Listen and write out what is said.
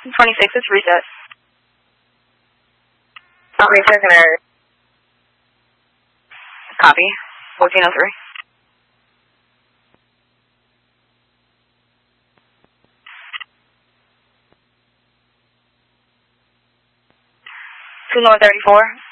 26, it's reset. Reset Canary. Copy. 1403. Two North 34.